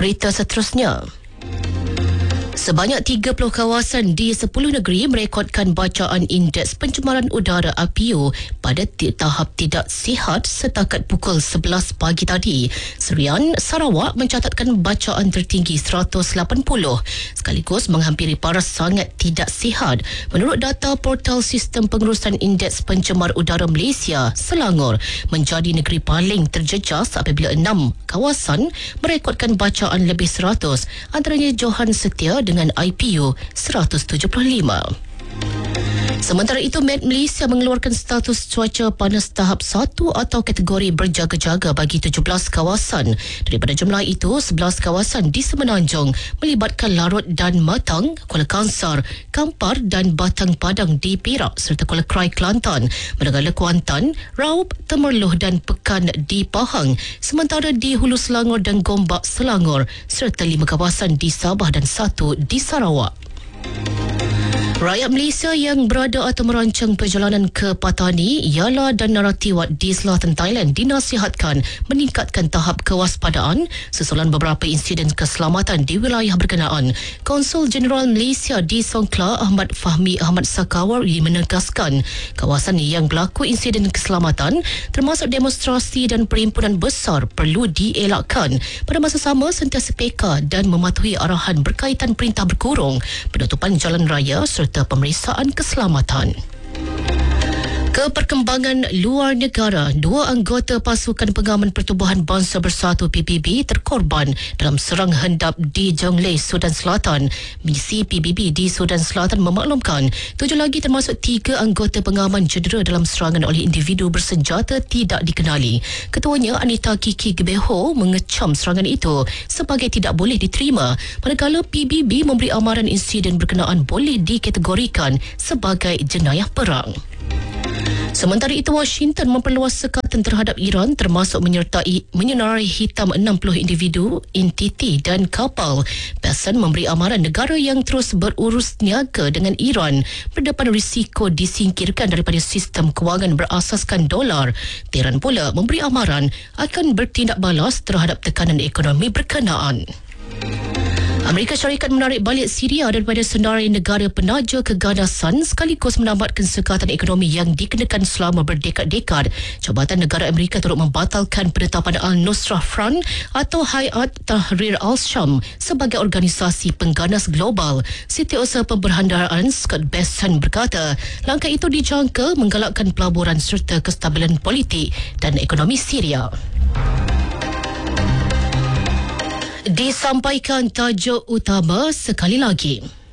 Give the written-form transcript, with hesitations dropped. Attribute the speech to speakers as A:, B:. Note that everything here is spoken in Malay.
A: Berita seterusnya. Sebanyak 30 kawasan di 10 negeri merekodkan bacaan Indeks Pencemaran Udara (IPU) pada tahap tidak sihat setakat pukul 11 pagi tadi. Serian, Sarawak mencatatkan bacaan tertinggi 180 sekaligus menghampiri paras sangat tidak sihat. Menurut data portal Sistem Pengurusan Indeks Pencemar Udara Malaysia, Selangor menjadi negeri paling terjejas apabila 6 kawasan merekodkan bacaan lebih 100, antaranya Johan Setia dengan IPU 175. Sementara itu, Met Malaysia mengeluarkan status cuaca panas tahap 1 atau kategori berjaga-jaga bagi 17 kawasan. Daripada jumlah itu, 11 kawasan di Semenanjung melibatkan Larut dan Matang, Kuala Kangsar, Kampar dan Batang Padang di Perak serta Kuala Krai Kelantan, manakala Kuantan, Raub, Temerloh dan Pekan di Pahang. Sementara di Hulu Selangor dan Gombak Selangor serta 5 kawasan di Sabah dan 1 di Sarawak. Rakyat Malaysia yang berada atau merancang perjalanan ke Patani, Yala dan Naratiwat di selatan Thailand dinasihatkan meningkatkan tahap kewaspadaan susulan beberapa insiden keselamatan di wilayah berkenaan. Konsul Jeneral Malaysia di Songkla, Ahmad Fahmi Ahmad Sakawari menegaskan kawasan yang berlaku insiden keselamatan termasuk demonstrasi dan perhimpunan besar perlu dielakkan. Pada masa sama, sentiasa peka dan mematuhi arahan berkaitan perintah berkurung, penutupan jalan raya serta pemeriksaan keselamatan. Keperkembangan luar negara, 2 anggota Pasukan Pengaman Pertubuhan Bangsa Bersatu PBB terkorban dalam serang hendap di Jonglei, Sudan Selatan. Misi PBB di Sudan Selatan memaklumkan 7 lagi termasuk 3 anggota pengaman cedera dalam serangan oleh individu bersenjata tidak dikenali. Ketuanya Anita Kiki Gebeho mengecam serangan itu sebagai tidak boleh diterima, manakala PBB memberi amaran insiden berkenaan boleh dikategorikan sebagai jenayah perang. Sementara itu, Washington memperluas sekatan terhadap Iran termasuk menyenarai hitam 60 individu, entiti dan kapal. Pesan memberi amaran negara yang terus berurus niaga dengan Iran berdepan risiko disingkirkan daripada sistem kewangan berasaskan dolar. Tehran pula memberi amaran akan bertindak balas terhadap tekanan ekonomi berkenaan. Amerika Syarikat menarik balik Syria daripada senarai negara penaja keganasan sekaligus menambatkan sekatan ekonomi yang dikenakan selama berdekad-dekad. Jabatan Negara Amerika turut membatalkan penetapan Al-Nusrah Front atau Hayat Tahrir Al-Sham sebagai organisasi pengganas global. Setiausaha Pemberhandaraan Scott Bessent berkata, langkah itu dijangka menggalakkan pelaburan serta kestabilan politik dan ekonomi Syria. Disampaikan tajuk utama sekali lagi.